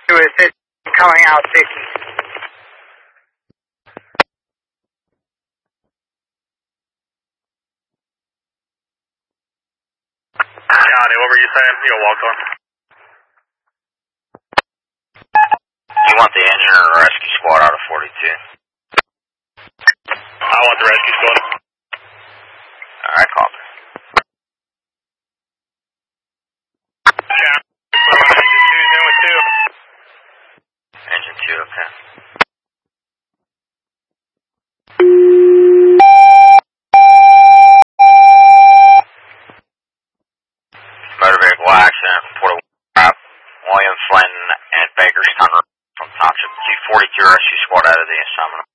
To assist calling out 60. Johnny, what were you saying? You walk on. You want the engine or the rescue squad out of 42? I want the rescue squad. Alright, copy. Yeah. Engine 2's in with 2. Engine 2, okay. Motor vehicle accident, reported William Flynn and Baker's Tunnel from Township 242 rescue squad out of the assignment.